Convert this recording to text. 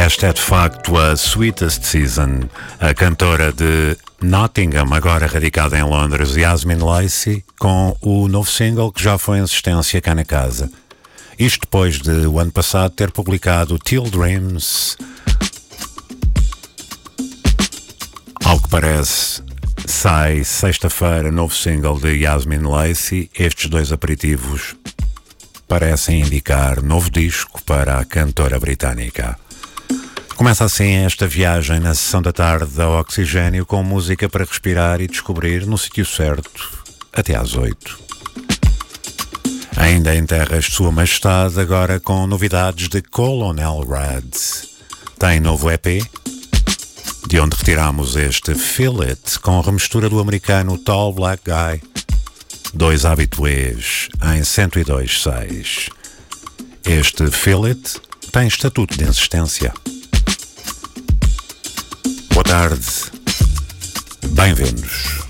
Esta é de facto a Sweetest Season. A cantora de Nottingham, agora radicada em Londres, Yasmin Lacey, com o novo single que já foi em existência cá na casa. Isto depois de o ano passado ter publicado Till Dreams. Ao que parece, sai sexta-feira novo single de Yasmin Lacey. Estes dois aperitivos parecem indicar novo disco para a cantora britânica. Começa assim esta viagem na sessão da tarde da Oxigênio, com música para respirar e descobrir no sítio certo até às 8. Ainda em terras de Sua Majestade, agora com novidades de Colonel Red. Tem novo EP, de onde retiramos este Feel It, com remistura do americano Tall Black Guy. Dois habituês em 102.6. Este Feel It tem estatuto de insistência. Boa tarde, bem-vindos.